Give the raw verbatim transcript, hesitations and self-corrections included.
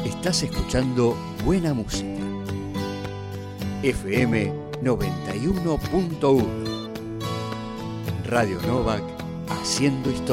Estás escuchando buena música. F M noventa y uno punto uno. Radio Novak, haciendo historia.